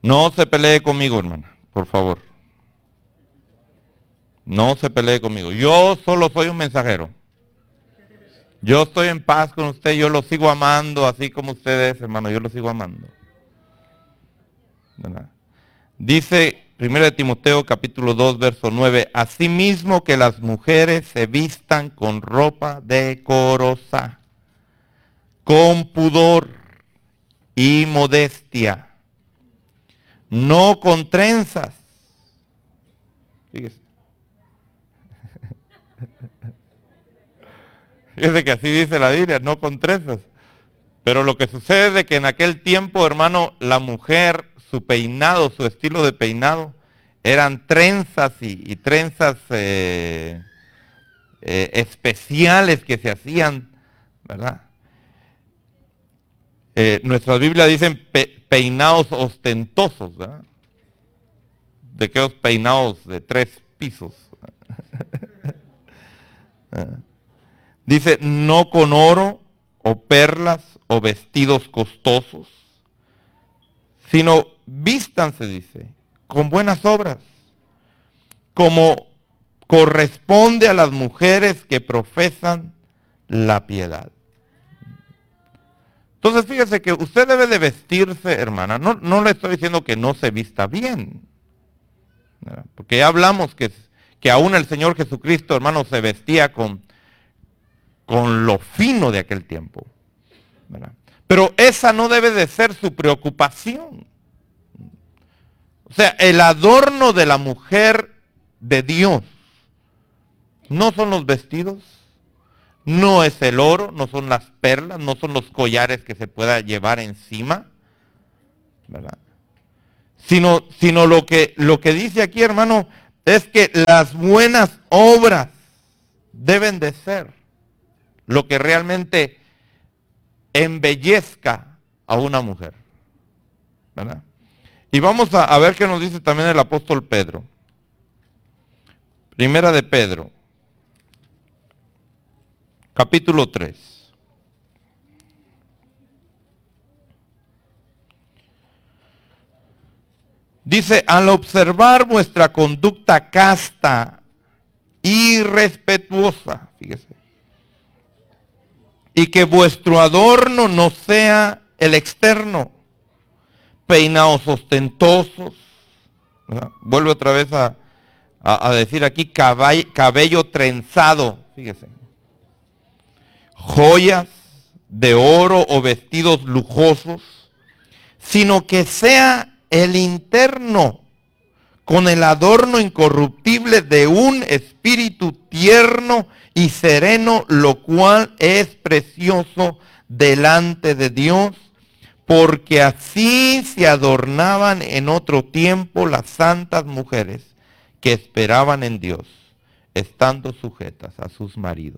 No se pelee conmigo, hermana, por favor. No se pelee conmigo. Yo solo soy un mensajero. Yo estoy en paz con usted, yo lo sigo amando, así como usted es, hermano, yo lo sigo amando. ¿Verdad? Dice 1 Timoteo capítulo 2, verso 9, asimismo que las mujeres se vistan con ropa decorosa, con pudor y modestia, no con trenzas. Fíjese. Fíjese que así dice la Biblia, no con trenzas. Pero lo que sucede es de que en aquel tiempo, hermano, la mujer, su peinado, su estilo de peinado, eran trenzas y trenzas especiales que se hacían, ¿verdad? Nuestras Biblias dicen peinados ostentosos, ¿verdad? De aquellos peinados de 3 pisos. Dice, no con oro o perlas o vestidos costosos, sino vístanse, dice, con buenas obras, como corresponde a las mujeres que profesan la piedad. Entonces fíjese que usted debe de vestirse, hermana. No le estoy diciendo que no se vista bien, ¿verdad? Porque ya hablamos que aún el Señor Jesucristo, hermano, se vestía con lo fino de aquel tiempo, ¿verdad? Pero esa no debe de ser su preocupación. O sea, el adorno de la mujer de Dios no son los vestidos, no es el oro, no son las perlas, no son los collares que se pueda llevar encima, ¿verdad? Sino lo que dice aquí, hermano, es que las buenas obras deben de ser lo que realmente embellezca a una mujer, ¿verdad? Y vamos a ver qué nos dice también el apóstol Pedro. Primera de Pedro, capítulo 3. Dice, al observar vuestra conducta casta y respetuosa, fíjese, y que vuestro adorno no sea el externo, peinados ostentosos, ¿verdad? Vuelve otra vez a decir aquí cabello trenzado, fíjese, joyas de oro o vestidos lujosos, sino que sea el interno con el adorno incorruptible de un espíritu tierno y sereno, lo cual es precioso delante de Dios, porque así se adornaban en otro tiempo las santas mujeres que esperaban en Dios, estando sujetas a sus maridos.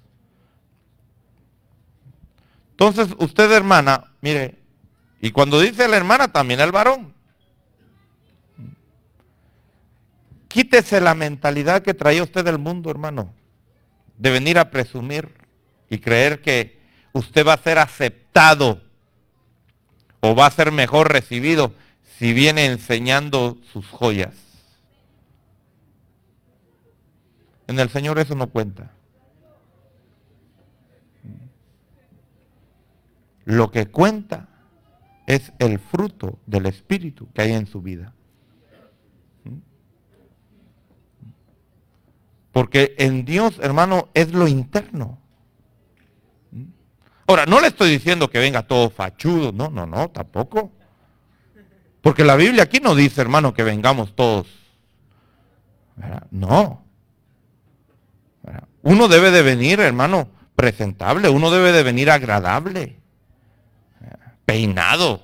Entonces, usted, hermana, mire, y cuando dice la hermana, también el varón. Quítese la mentalidad que traía usted del mundo, hermano, de venir a presumir y creer que usted va a ser aceptado o va a ser mejor recibido si viene enseñando sus joyas. En el Señor eso no cuenta. Lo que cuenta es el fruto del Espíritu que hay en su vida. Porque en Dios, hermano, es lo interno. Ahora, no le estoy diciendo que venga todo fachudo, no, tampoco. Porque la Biblia aquí no dice, hermano, que vengamos todos. ¿Verdad? No. ¿Verdad? Uno debe de venir, hermano, presentable, uno debe de venir agradable, peinado.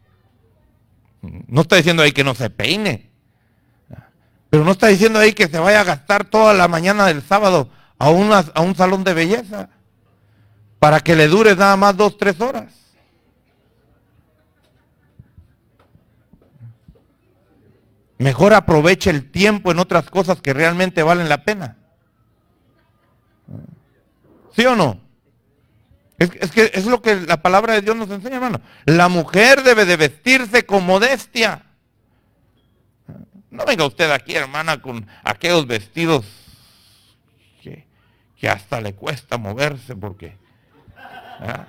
No está diciendo ahí que no se peine. Pero no está diciendo ahí que se vaya a gastar toda la mañana del sábado a un salón de belleza para que le dure nada más 2, 3 horas. Mejor aproveche el tiempo en otras cosas que realmente valen la pena. ¿Sí o no? Es que es lo que la palabra de Dios nos enseña, hermano. La mujer debe de vestirse con modestia. No venga usted aquí, hermana, con aquellos vestidos que hasta le cuesta moverse porque... ¿ah?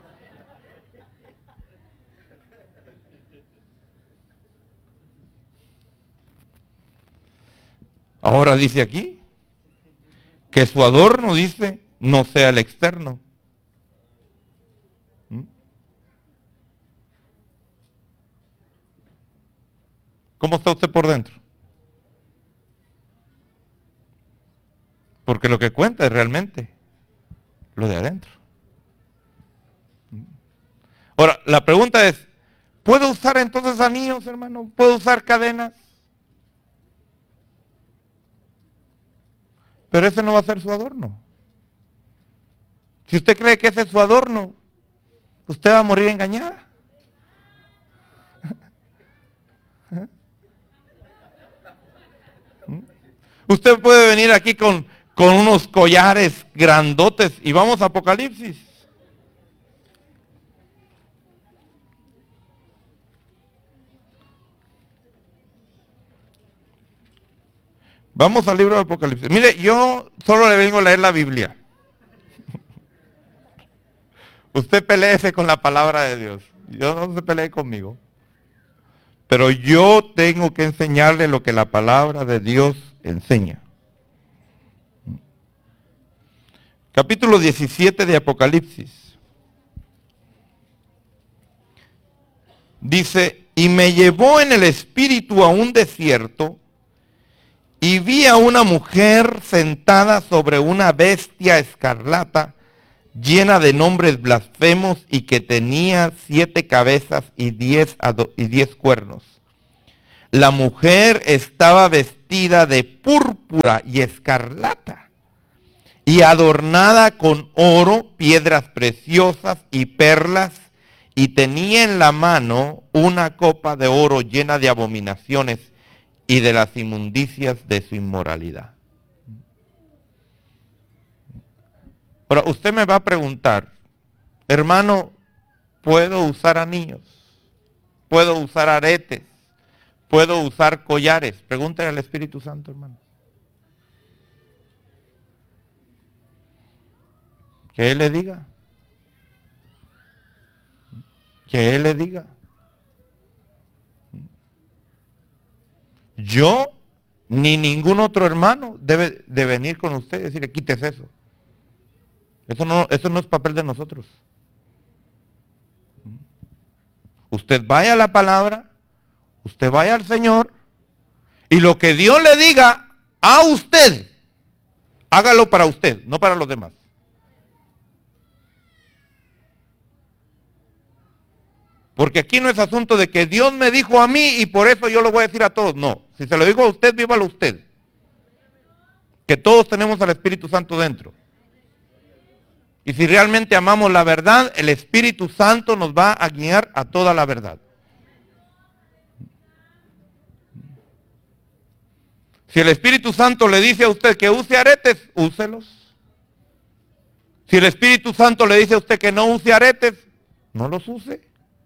Ahora dice aquí que su adorno, dice, no sea el externo. ¿Mm? ¿Cómo está usted por dentro? Porque lo que cuenta es realmente lo de adentro. Ahora, la pregunta es, ¿puedo usar entonces anillos, hermano? ¿Puedo usar cadenas? Pero ese no va a ser su adorno. Si usted cree que ese es su adorno, usted va a morir engañada. Usted puede venir aquí con unos collares grandotes y vamos a Apocalipsis. Vamos al libro de Apocalipsis. Mire, yo solo le vengo a leer la Biblia. Usted peleese con la palabra de Dios. Yo no se pelee conmigo. Pero yo tengo que enseñarle lo que la palabra de Dios enseña. Capítulo 17 de Apocalipsis. Dice, y me llevó en el espíritu a un desierto, y vi a una mujer sentada sobre una bestia escarlata, llena de nombres blasfemos y que tenía 7 cabezas y 10 cuernos. La mujer estaba vestida de púrpura y escarlata y adornada con oro, piedras preciosas y perlas, y tenía en la mano una copa de oro llena de abominaciones y de las inmundicias de su inmoralidad. Ahora, usted me va a preguntar, hermano, ¿puedo usar anillos? ¿Puedo usar aretes? ¿Puedo usar collares? Pregúntale al Espíritu Santo, hermano. Que Él le diga. Que Él le diga. Yo ni ningún otro hermano debe de venir con usted y decirle, quítese eso. Eso no es papel de nosotros. Usted vaya a la palabra, usted vaya al Señor, y lo que Dios le diga a usted, hágalo para usted, no para los demás. Porque aquí no es asunto de que Dios me dijo a mí y por eso yo lo voy a decir a todos. No, si se lo digo a usted, vívalo usted. Que todos tenemos al Espíritu Santo dentro. Y si realmente amamos la verdad, el Espíritu Santo nos va a guiar a toda la verdad. Si el Espíritu Santo le dice a usted que use aretes, úselos. Si el Espíritu Santo le dice a usted que no use aretes, no los use.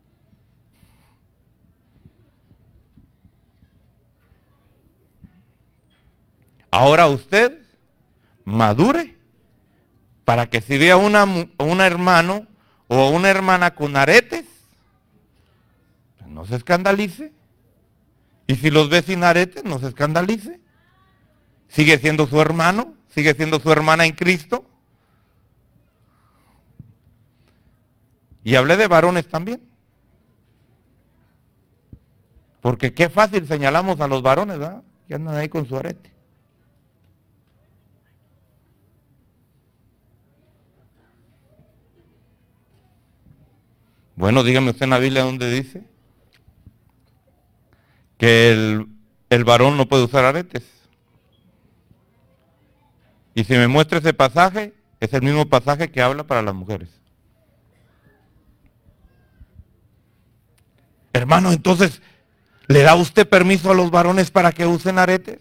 Ahora usted madure para que si vea un hermano o una hermana con aretes, pues no se escandalice. Y si los ve sin aretes, no se escandalice. Sigue siendo su hermano, sigue siendo su hermana en Cristo. Y hablé de varones también. Porque qué fácil señalamos a los varones, ¿verdad? Que andan ahí con su arete. Bueno, dígame usted en la Biblia dónde dice que el varón no puede usar aretes. Y si me muestra ese pasaje, es el mismo pasaje que habla para las mujeres. Hermano, entonces, ¿le da usted permiso a los varones para que usen aretes?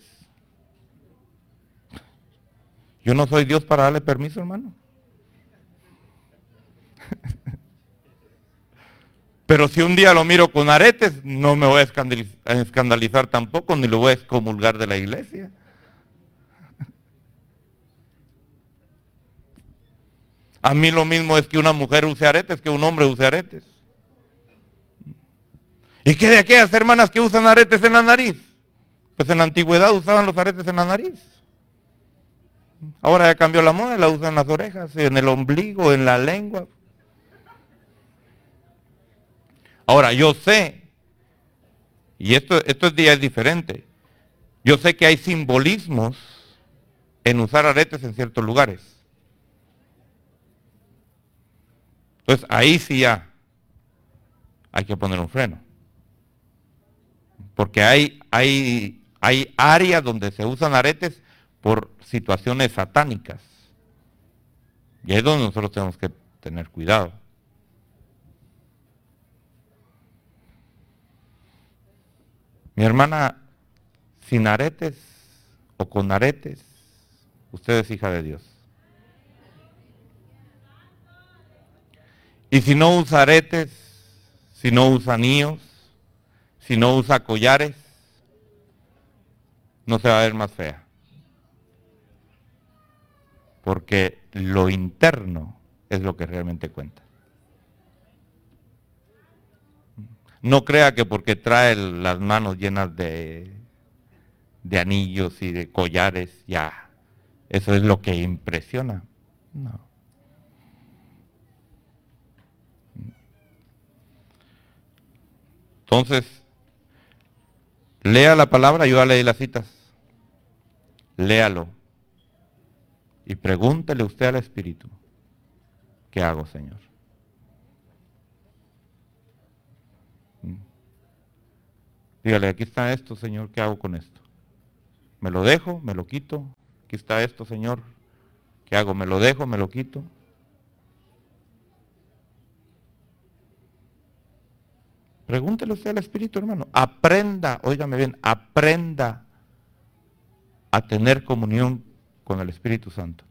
Yo no soy Dios para darle permiso, hermano. Pero si un día lo miro con aretes, no me voy a escandalizar tampoco, ni lo voy a excomulgar de la iglesia. A mí lo mismo es que una mujer use aretes que un hombre use aretes. ¿Y qué de aquellas hermanas que usan aretes en la nariz? Pues en la antigüedad usaban los aretes en la nariz. Ahora ya cambió la moda, la usan en las orejas, en el ombligo, en la lengua. Ahora, yo sé, y esto día es diferente, yo sé que hay simbolismos en usar aretes en ciertos lugares. Entonces, ahí sí ya hay que poner un freno. Porque hay áreas donde se usan aretes por situaciones satánicas. Y ahí es donde nosotros tenemos que tener cuidado. Mi hermana, sin aretes o con aretes, usted es hija de Dios. Y si no usa aretes, si no usa anillos, si no usa collares, no se va a ver más fea. Porque lo interno es lo que realmente cuenta. No crea que porque trae las manos llenas de anillos y de collares, ya, eso es lo que impresiona. No. Entonces, lea la palabra, yo ya leí las citas. Léalo. Y pregúntele usted al Espíritu, ¿qué hago, Señor? Dígale, aquí está esto, Señor, ¿qué hago con esto? ¿Me lo dejo? ¿Me lo quito? Aquí está esto, Señor, ¿qué hago? ¿Me lo dejo? ¿Me lo quito? Pregúntele usted al Espíritu, hermano. Aprenda, óigame bien, aprenda a tener comunión con el Espíritu Santo.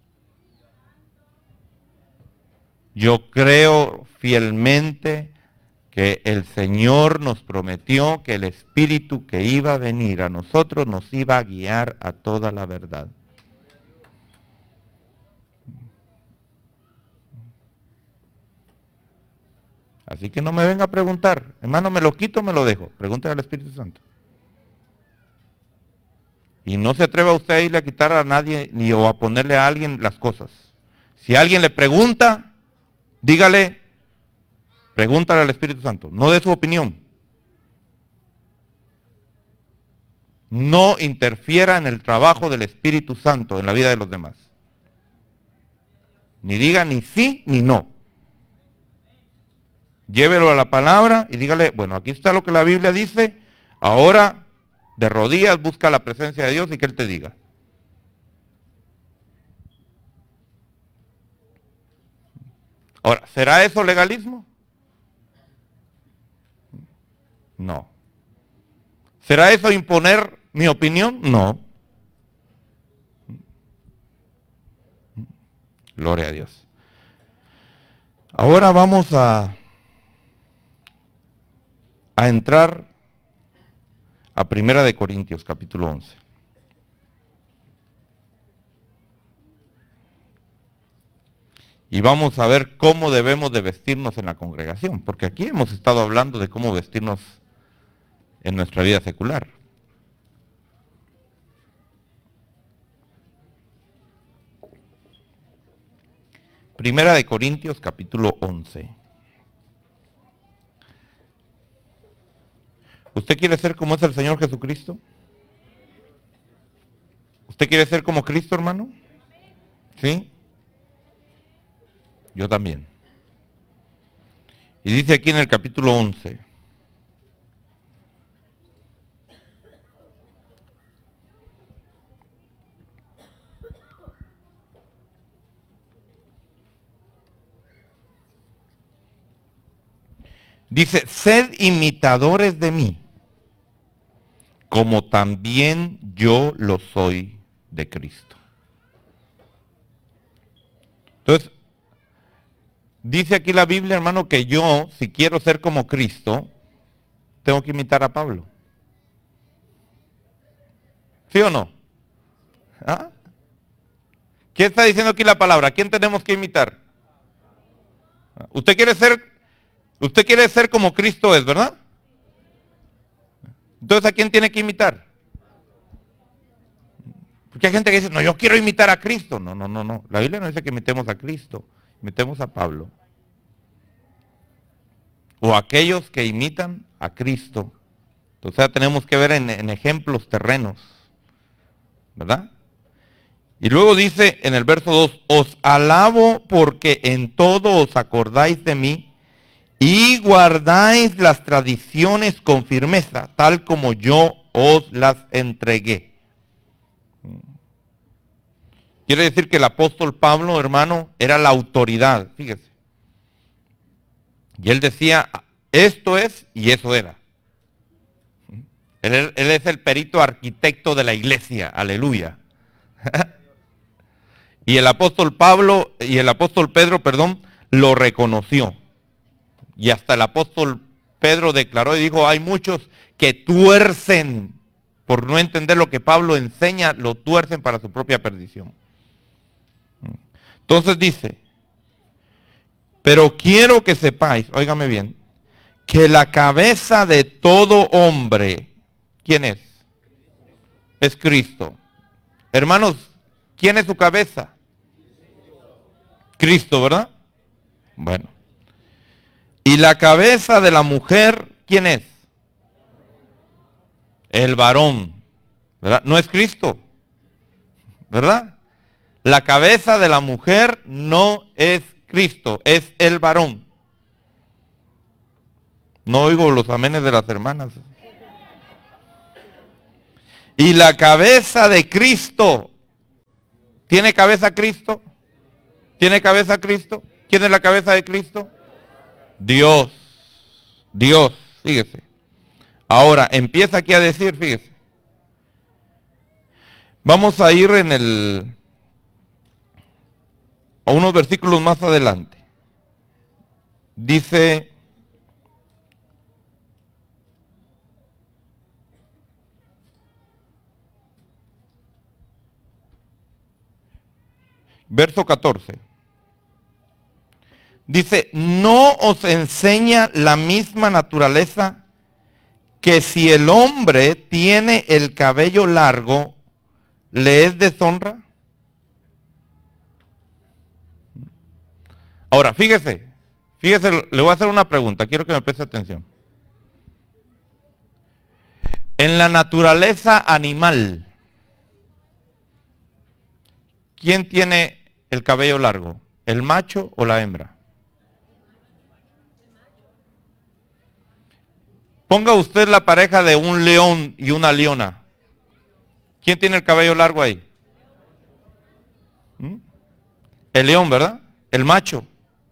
Yo creo fielmente que el Señor nos prometió que el Espíritu que iba a venir a nosotros nos iba a guiar a toda la verdad. Así que no me venga a preguntar, hermano, ¿me lo quito o me lo dejo? Pregúntale al Espíritu Santo. Y no se atreva usted a irle a quitar a nadie ni o a ponerle a alguien las cosas. Si alguien le pregunta, dígale, pregúntale al Espíritu Santo, no dé su opinión. No interfiera en el trabajo del Espíritu Santo en la vida de los demás. Ni diga ni sí ni no. Llévelo a la palabra y dígale, bueno, aquí está lo que la Biblia dice, ahora de rodillas busca la presencia de Dios y que Él te diga. Ahora, ¿será eso legalismo? No. ¿Será eso imponer mi opinión? No. Gloria a Dios. Ahora vamos a entrar a 1 Corintios capítulo 11. Y vamos a ver cómo debemos de vestirnos en la congregación, porque aquí hemos estado hablando de cómo vestirnos en nuestra vida secular. Primera de Corintios capítulo 11. ¿Usted quiere ser como es el Señor Jesucristo? ¿Usted quiere ser como Cristo, hermano? ¿Sí? Yo también. Y dice aquí en el capítulo 11. Dice, sed imitadores de mí, como también yo lo soy de Cristo. Entonces, Dice aquí la Biblia, hermano, que yo, si quiero ser como Cristo, tengo que imitar a Pablo. ¿Sí o no? ¿Ah? ¿Qué está diciendo aquí la palabra? ¿A quién tenemos que imitar? Usted quiere ser como Cristo es, ¿verdad? Entonces, ¿a quién tiene que imitar? Porque hay gente que dice, no, yo quiero imitar a Cristo. No, no, no, no. La Biblia no dice que imitemos a Cristo, imitemos a Pablo. O aquellos que imitan a Cristo. Entonces tenemos que ver en ejemplos terrenos, ¿verdad? Y luego dice en el verso 2, os alabo porque en todo os acordáis de mí y guardáis las tradiciones con firmeza, tal como yo os las entregué. Quiere decir que el apóstol Pablo, hermano, era la autoridad, fíjese. Y él decía, esto es y eso era. Él es el perito arquitecto de la iglesia, aleluya. Y el apóstol Pedro, lo reconoció. Y hasta el apóstol Pedro declaró y dijo, hay muchos que tuercen, por no entender lo que Pablo enseña, lo tuercen para su propia perdición. Entonces dice, pero quiero que sepáis, óigame bien, que la cabeza de todo hombre, ¿quién es? Es Cristo. Hermanos, ¿quién es su cabeza? Cristo, ¿verdad? Bueno. ¿Y la cabeza de la mujer, quién es? El varón, ¿verdad? No es Cristo, ¿verdad? La cabeza de la mujer no es Cristo, es el varón. No oigo los amenes de las hermanas. Y la cabeza de Cristo, ¿tiene cabeza Cristo? ¿Tiene cabeza Cristo? ¿Quién es la cabeza de Cristo? Dios. Dios, fíjese. Ahora, empieza aquí a decir, fíjese. Vamos a ir a unos versículos más adelante. Dice, verso 14. Dice, ¿no os enseña la misma naturaleza que si el hombre tiene el cabello largo, le es deshonra? Ahora, fíjese, le voy a hacer una pregunta, quiero que me preste atención. En la naturaleza animal, ¿quién tiene el cabello largo? ¿El macho o la hembra? Ponga usted la pareja de un león y una leona. ¿Quién tiene el cabello largo ahí? El león, ¿verdad? El macho.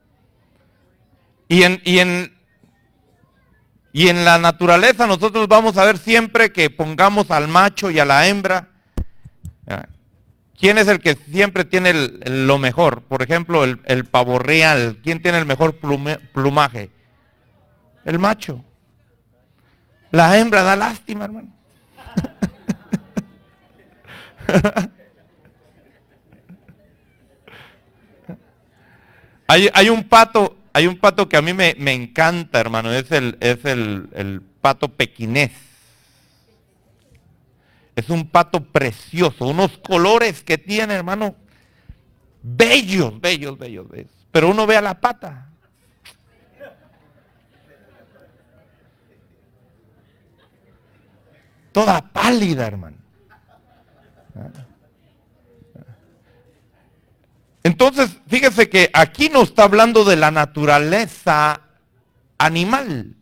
Y en la naturaleza nosotros vamos a ver siempre que pongamos al macho y a la hembra. ¿Quién es el que siempre tiene lo mejor? Por ejemplo, el pavo real. ¿Quién tiene el mejor plumaje? El macho. La hembra da lástima, hermano. Hay un pato que a mí me encanta, hermano. Es el pato pequinés. Es un pato precioso. Unos colores que tiene, hermano. Bellos, bellos, bellos, bellos. Pero uno ve a la pata. Toda pálida, hermano. Entonces, fíjese que aquí no está hablando de la naturaleza animal.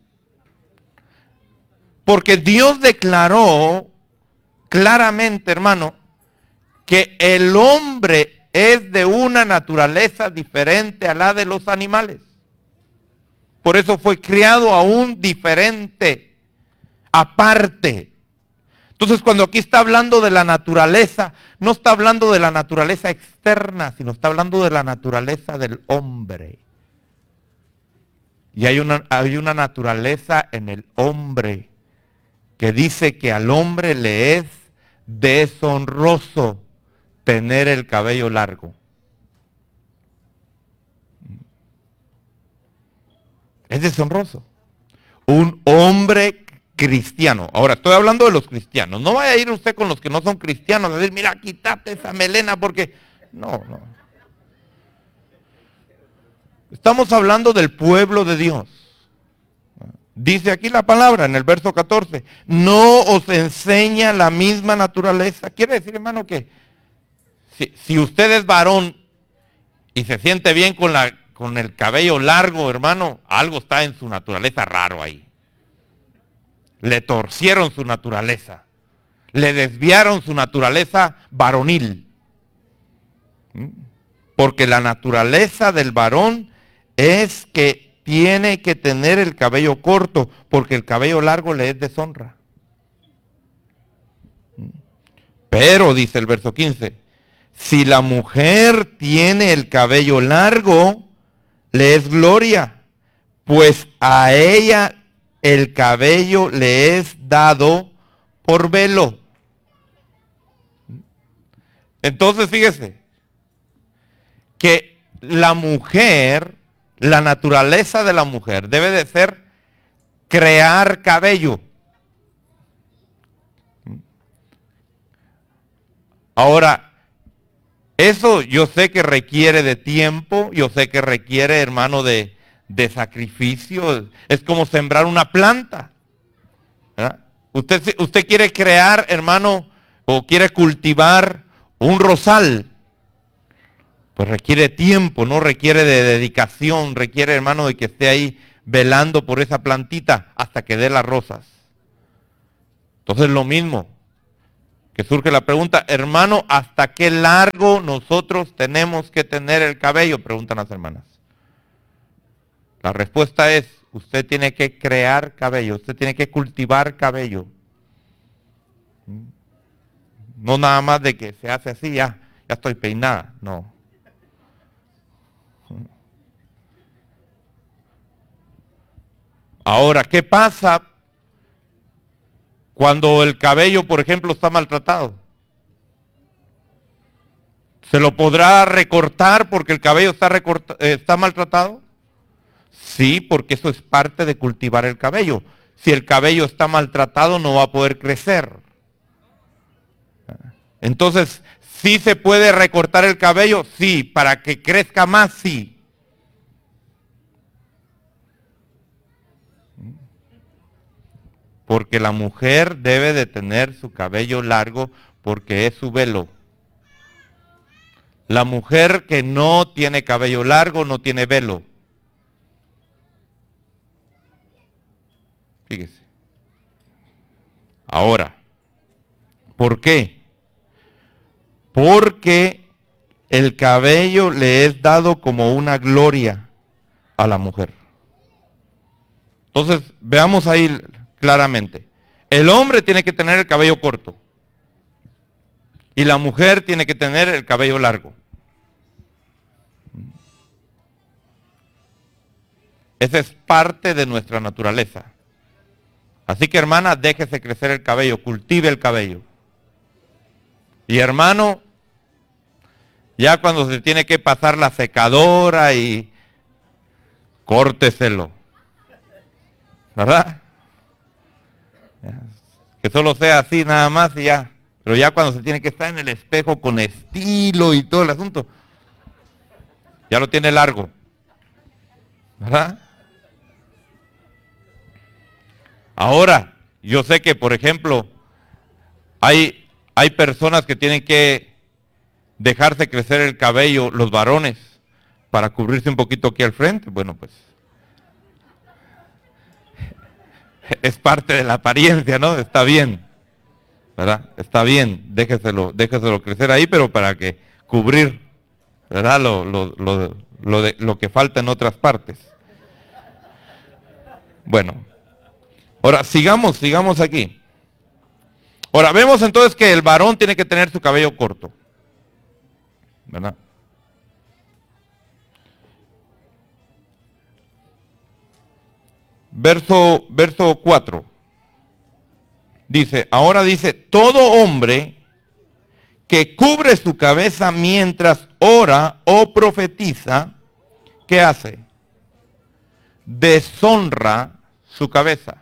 Porque Dios declaró claramente, hermano, que el hombre es de una naturaleza diferente a la de los animales. Por eso fue creado aún diferente, aparte. Entonces, cuando aquí está hablando de la naturaleza, no está hablando de la naturaleza externa, sino está hablando de la naturaleza del hombre. Y hay una naturaleza en el hombre que dice que al hombre le es deshonroso tener el cabello largo. Es deshonroso. Un hombre cristiano. Ahora, estoy hablando de los cristianos. No vaya a ir usted con los que no son cristianos a decir, mira, quítate esa melena porque... No. Estamos hablando del pueblo de Dios. Dice aquí la palabra en el verso 14, no os enseña la misma naturaleza. Quiere decir, hermano, que si usted es varón y se siente bien con el cabello largo, hermano, algo está en su naturaleza raro ahí. Le torcieron su naturaleza. Le desviaron su naturaleza varonil. Porque la naturaleza del varón es que tiene que tener el cabello corto, porque el cabello largo le es deshonra. Pero, dice el verso 15, si la mujer tiene el cabello largo, le es gloria, pues a ella el cabello le es dado por velo. Entonces, fíjese, que la mujer, la naturaleza de la mujer debe de ser crear cabello. Ahora, eso yo sé que requiere de tiempo, yo sé que requiere, hermano, de sacrificio. Es como sembrar una planta. ¿Verdad? Usted quiere crear, hermano, o quiere cultivar un rosal. Pues requiere tiempo, no requiere de dedicación, requiere, hermano, de que esté ahí velando por esa plantita hasta que dé las rosas. Entonces lo mismo, que surge la pregunta, hermano, ¿hasta qué largo nosotros tenemos que tener el cabello? Preguntan las hermanas. La respuesta es, usted tiene que crear cabello, usted tiene que cultivar cabello. No nada más de que se hace así, ya estoy peinada, no. Ahora, ¿qué pasa cuando el cabello, por ejemplo, está maltratado? ¿Se lo podrá recortar porque el cabello está maltratado? Sí, porque eso es parte de cultivar el cabello. Si el cabello está maltratado, no va a poder crecer. Entonces, ¿sí se puede recortar el cabello? Sí, para que crezca más, sí. Porque la mujer debe de tener su cabello largo porque es su velo. La mujer que no tiene cabello largo no tiene velo. Fíjese. Ahora, ¿por qué? Porque el cabello le es dado como una gloria a la mujer. Entonces, veamos ahí claramente. El hombre tiene que tener el cabello corto. Y la mujer tiene que tener el cabello largo. Esa es parte de nuestra naturaleza. Así que, hermana, déjese crecer el cabello, cultive el cabello. Y hermano, ya cuando se tiene que pasar la secadora y córteselo. ¿Verdad? Que solo sea así nada más y ya. Pero ya cuando se tiene que estar en el espejo con estilo y todo el asunto, ya lo tiene largo. ¿Verdad? Ahora, yo sé que, por ejemplo, hay personas que tienen que dejarse crecer el cabello, los varones, para cubrirse un poquito aquí al frente. Bueno, pues es parte de la apariencia, ¿no? Está bien, ¿verdad? Está bien, déjeselo crecer ahí, pero para que cubrir, ¿verdad? Lo que falta en otras partes. Bueno, ahora sigamos aquí. Ahora, vemos entonces que el varón tiene que tener su cabello corto, ¿verdad? verso 4. Dice, ahora dice, todo hombre que cubre su cabeza mientras ora o profetiza, ¿qué hace? Deshonra su cabeza.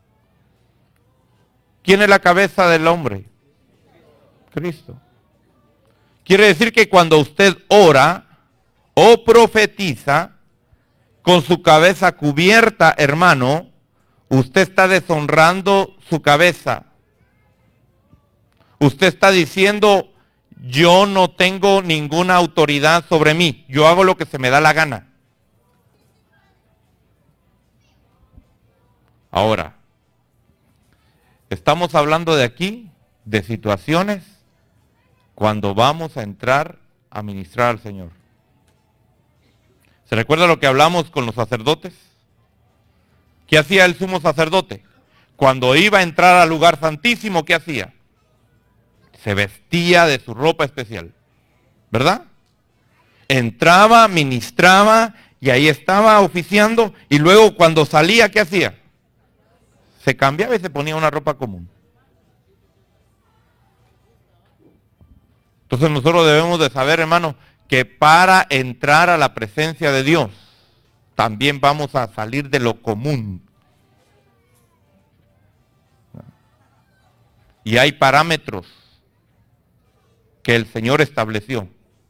¿Quién es la cabeza del hombre? Cristo. Quiere decir que cuando usted ora o profetiza con su cabeza cubierta, hermano, usted está deshonrando su cabeza. Usted está diciendo, yo no tengo ninguna autoridad sobre mí, yo hago lo que se me da la gana. Ahora, estamos hablando de aquí, de situaciones cuando vamos a entrar a ministrar al Señor. ¿Se recuerda lo que hablamos con los sacerdotes? ¿Qué hacía el sumo sacerdote? Cuando iba a entrar al lugar santísimo, ¿qué hacía? Se vestía de su ropa especial, ¿verdad? Entraba, ministraba y ahí estaba oficiando y luego cuando salía, ¿qué hacía? Se cambiaba y se ponía una ropa común. Entonces nosotros debemos de saber, hermano, que para entrar a la presencia de Dios, también vamos a salir de lo común. Y hay parámetros que el Señor estableció.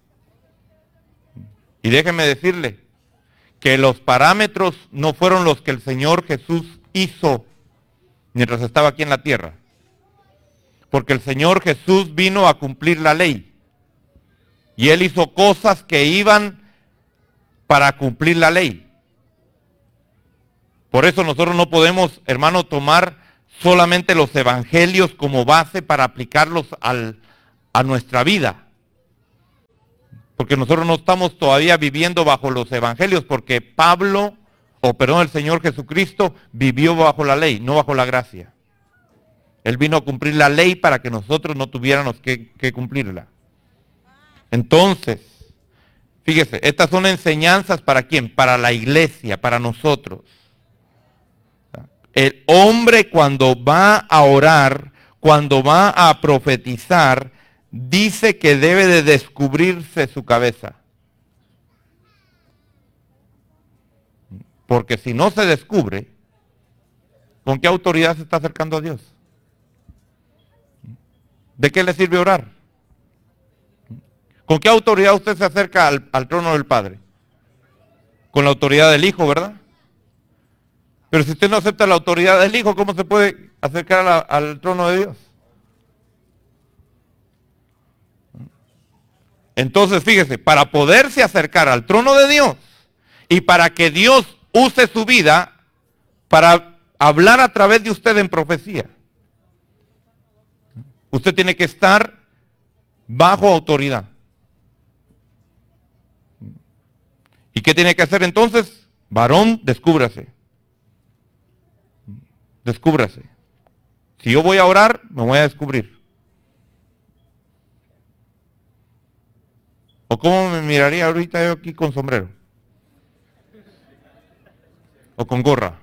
Y déjeme decirle que los parámetros no fueron los que el Señor Jesús hizo mientras estaba aquí en la tierra. Porque el Señor Jesús vino a cumplir la ley. Y Él hizo cosas que iban para cumplir la ley. Por eso nosotros no podemos, hermano, tomar solamente los evangelios como base para aplicarlos a nuestra vida. Porque nosotros no estamos todavía viviendo bajo los evangelios, porque el Señor Jesucristo vivió bajo la ley, no bajo la gracia. Él vino a cumplir la ley para que nosotros no tuviéramos que cumplirla. Entonces, fíjese, estas son enseñanzas ¿para quién? Para la iglesia, para nosotros. El hombre cuando va a orar, cuando va a profetizar, dice que debe de descubrirse su cabeza. Porque si no se descubre, ¿con qué autoridad se está acercando a Dios? ¿De qué le sirve orar? ¿Con qué autoridad usted se acerca al trono del Padre? Con la autoridad del Hijo, ¿verdad? Pero si usted no acepta la autoridad del Hijo, ¿cómo se puede acercar al trono de Dios? Entonces, fíjese, para poderse acercar al trono de Dios y para que Dios use su vida para hablar a través de usted en profecía, usted tiene que estar bajo autoridad. ¿Y qué tiene que hacer entonces? Varón, descúbrase. Descúbrase. Si yo voy a orar, me voy a descubrir. ¿O cómo me miraría ahorita yo aquí con sombrero? ¿O con gorra?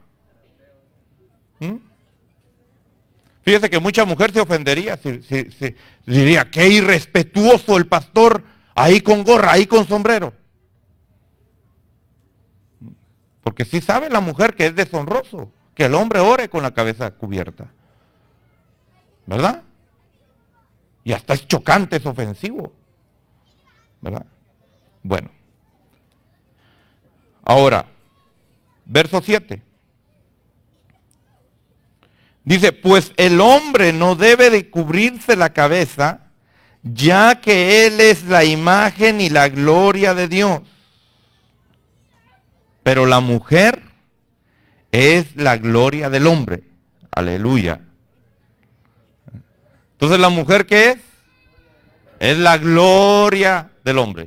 Fíjese que mucha mujer se ofendería, diría, qué irrespetuoso el pastor, ahí con gorra, ahí con sombrero. Porque sí sabe la mujer que es deshonroso, que el hombre ore con la cabeza cubierta. ¿Verdad? Y hasta es chocante, es ofensivo. ¿Verdad? Bueno. Ahora, verso 7. Dice, pues el hombre no debe de cubrirse la cabeza, ya que él es la imagen y la gloria de Dios. Pero la mujer es la gloria del hombre. Aleluya. Entonces, ¿la mujer qué es? Es la gloria del hombre.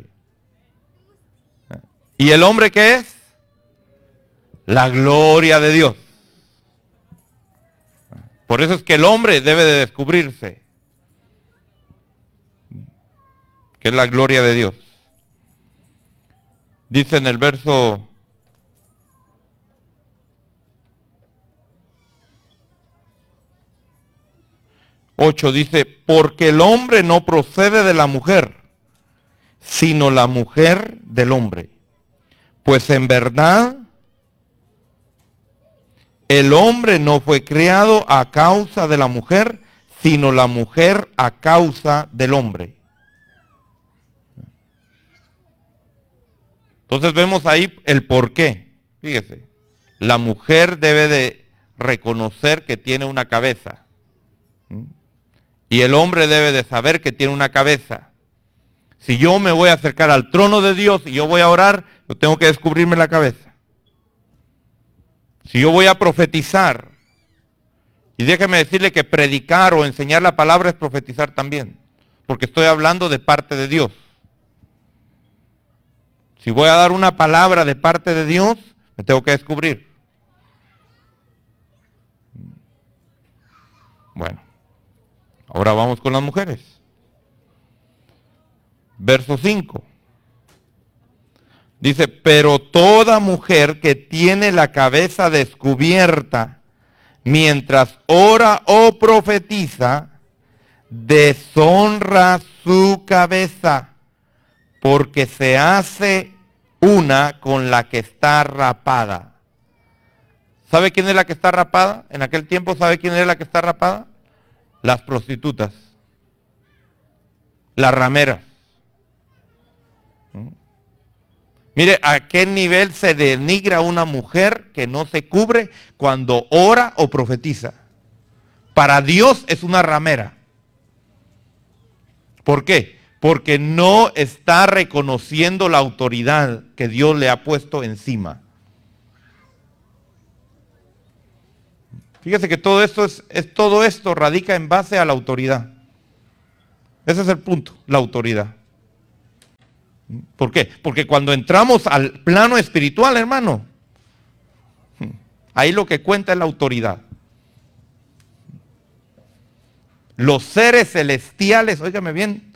¿Y el hombre qué es? La gloria de Dios. Por eso es que el hombre debe de descubrirse, que es la gloria de Dios. Dice en el verso 8 dice, porque el hombre no procede de la mujer, sino la mujer del hombre. Pues en verdad, el hombre no fue creado a causa de la mujer, sino la mujer a causa del hombre. Entonces vemos ahí el por qué. Fíjese, la mujer debe de reconocer que tiene una cabeza. Y el hombre debe de saber que tiene una cabeza. Si yo me voy a acercar al trono de Dios y yo voy a orar, yo tengo que descubrirme la cabeza. Si yo voy a profetizar, y déjeme decirle que predicar o enseñar la palabra es profetizar también, porque estoy hablando de parte de Dios. Si voy a dar una palabra de parte de Dios, me tengo que descubrir. Bueno, ahora vamos con las mujeres. Verso 5. Dice, pero toda mujer que tiene la cabeza descubierta mientras ora o profetiza, deshonra su cabeza, porque se hace una con la que está rapada. ¿Sabe quién es la que está rapada? En aquel tiempo, ¿sabe quién era la que está rapada? Las prostitutas, las rameras. Mire, a qué nivel se denigra una mujer que no se cubre cuando ora o profetiza. Para Dios es una ramera. ¿Por qué? Porque no está reconociendo la autoridad que Dios le ha puesto encima. Fíjese que todo esto radica en base a la autoridad. Ese es el punto, la autoridad. ¿Por qué? Porque cuando entramos al plano espiritual, hermano, ahí lo que cuenta es la autoridad. Los seres celestiales, óigame bien,